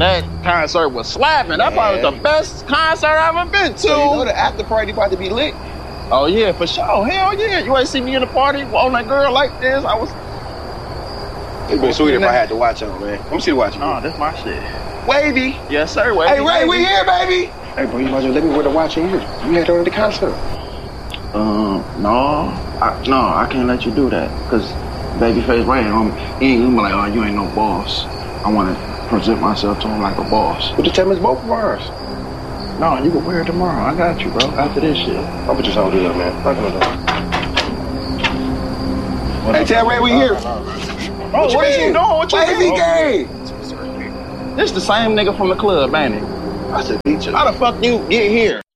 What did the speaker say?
that concert was slapping. That probably was the best concert I've ever been to. So you know the after party about to be lit. Oh yeah, for sure. Hell yeah. You ain't see me in the party on that girl like this. I was. It'd be sweet if I had to watch on, man. Let me see the watch. Oh, that's my shit. Wavy. Yes, sir. Wavy. Hey, Ray, we here, baby. Hey, bro, you might as well let me wear the watch in here. You had her at the concert. No, I can't let you do that, cause Babyface Ray, he ain't gonna be like, oh, you ain't no boss. I want to present myself to him like a boss. But just tell him it's both of ours. No, you can wear it tomorrow. I got you, bro. After this shit. I'll put your hold it up, man. Knock on the door. Hey, tell Ray we here. Bro, what are you doing? What you Wavy gang. This the same nigga from the club, ain't it? I said, beat you. How the fuck you get here?